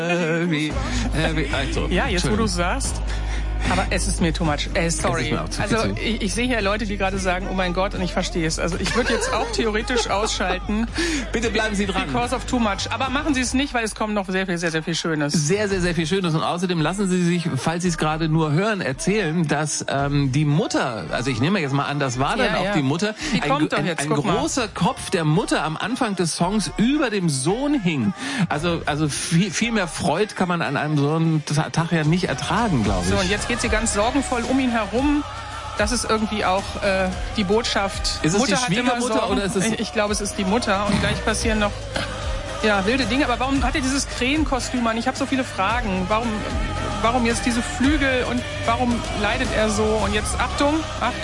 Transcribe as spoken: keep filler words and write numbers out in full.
Heavy, heavy. Also, ja, jetzt wo du es sagst. Aber es ist mir too much. Äh, sorry. Also ich, ich sehe hier Leute, die gerade sagen, oh mein Gott, und ich verstehe es. Also ich würde jetzt auch theoretisch ausschalten. Bitte bleiben Sie dran. Because of too much. Aber machen Sie es nicht, weil es kommt noch sehr viel, sehr, sehr viel Schönes. Sehr, sehr, sehr viel Schönes. Und außerdem lassen Sie sich, falls Sie es gerade nur hören, erzählen, dass ähm, die Mutter, also ich nehme jetzt mal an, das war dann ja, auch ja. die Mutter, die ein, kommt doch ein, jetzt, ein guck großer mal. Kopf der Mutter am Anfang des Songs über dem Sohn hing. Also also viel, viel mehr Freude kann man an einem so einen Tag ja nicht ertragen, glaube ich. So, und jetzt geht sie ganz sorgenvoll um ihn herum. Das ist irgendwie auch äh, die Botschaft. Ist es Mutter die hat immer Schwiegermutter Sorgen. oder ist es... Ich, ich glaube, es ist die Mutter. Und gleich passieren noch ja, wilde Dinge. Aber warum hat er dieses Krähenkostüm an? Ich habe so viele Fragen. Warum, warum jetzt diese Flügel und warum leidet er so? Und jetzt Achtung, Achtung.